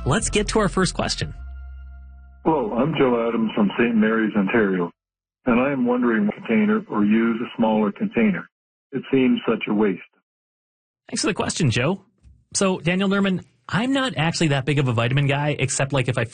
let's get to our first question. Hello, I'm Joe Adams from St. Mary's, Ontario, and I am wondering what container or use a smaller container. It seems such a waste. Thanks for the question, Joe. So, Daniel Nerman, I'm not actually that big of a vitamin guy, except like if I